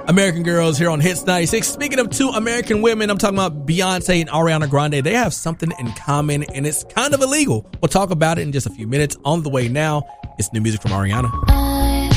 American Girls here on Hits 96. Speaking of two American women, I'm talking about Beyonce and Ariana Grande. They have something in common, and it's kind of illegal. We'll talk about it in just a few minutes. On the way now, it's new music from Ariana.